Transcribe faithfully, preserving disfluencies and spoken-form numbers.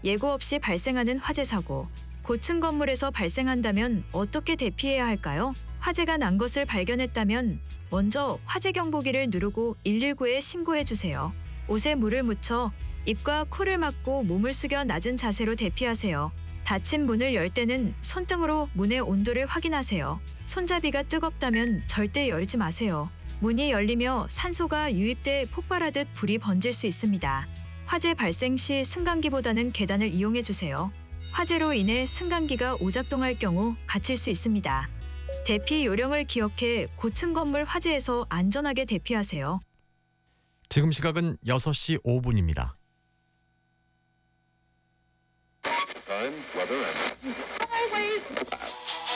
예고 없이 발생하는 화재 사고. 고층 건물에서 발생한다면 어떻게 대피해야 할까요? 화재가 난 것을 발견했다면 먼저 화재 경보기를 누르고 일일구에 신고해 주세요. 옷에 물을 묻혀 입과 코를 막고 몸을 숙여 낮은 자세로 대피하세요. 닫힌 문을 열 때는 손등으로 문의 온도를 확인하세요. 손잡이가 뜨겁다면 절대 열지 마세요. 문이 열리며 산소가 유입돼 폭발하듯 불이 번질 수 있습니다. 화재 발생 시 승강기보다는 계단을 이용해 주세요. 화재로 인해 승강기가 오작동할 경우 갇힐 수 있습니다. 대피 요령을 기억해 고층 건물 화재에서 안전하게 대피하세요. 지금 시각은 여섯 시 오 분입니다. Time, weather, and highways.